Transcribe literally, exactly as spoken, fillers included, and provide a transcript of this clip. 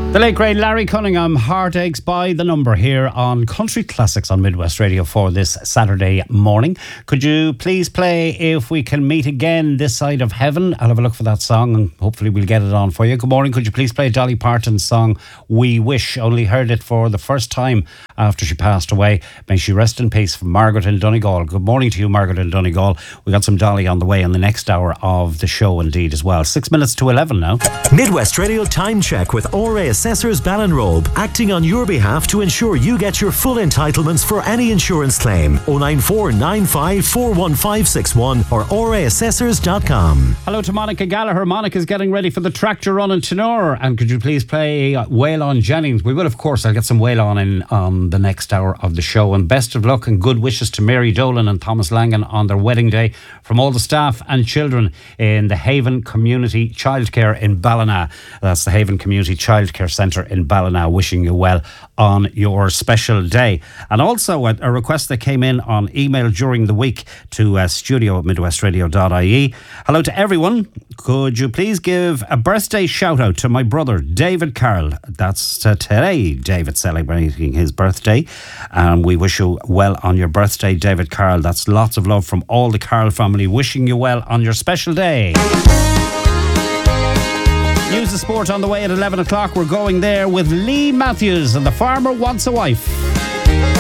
The late great Larry Cunningham, Heartaches by the Number, here on Country Classics on Midwest Radio for this Saturday morning. Could you please play If We Can Meet Again This Side of Heaven? I'll have a look for that song and hopefully we'll get it on for you. Good morning. Could you please play Dolly Parton's song We Wish? Only heard it for the first time after she passed away. May she rest in peace. From Margaret in Donegal. Good morning to you, Margaret in Donegal. We got some Dolly on the way in the next hour of the show indeed as well. Six minutes to eleven now. Midwest Radio Time Check with O R A Assessors Ballinrobe, acting on your behalf to ensure you get your full entitlements for any insurance claim. oh nine four nine five four one five six one or O R A assessors dot com. Hello to Monica Gallagher. Monica's getting ready for the tractor run in Tenor. And could you please play Waylon Jennings? We will, of course. I'll get some Waylon in on the next hour of the show. And best of luck and good wishes to Mary Dolan and Thomas Langan on their wedding day from all the staff and children in the Haven Community Childcare in Ballina. That's the Haven Community Childcare Centre in Ballina. Wishing you well on your special day. And also a, a request that came in on email during the week to uh, studio at midwest radio dot I E. Hello to everyone. Could you please give a birthday shout out to my brother David Carroll? That's uh, today, David, celebrating his birthday. And we wish you well on your birthday, David Carroll. That's lots of love from all the Carroll family. Wishing you well on your special day. News of sport on the way at eleven o'clock. We're going there with Lee Matthews and The Farmer Wants a Wife.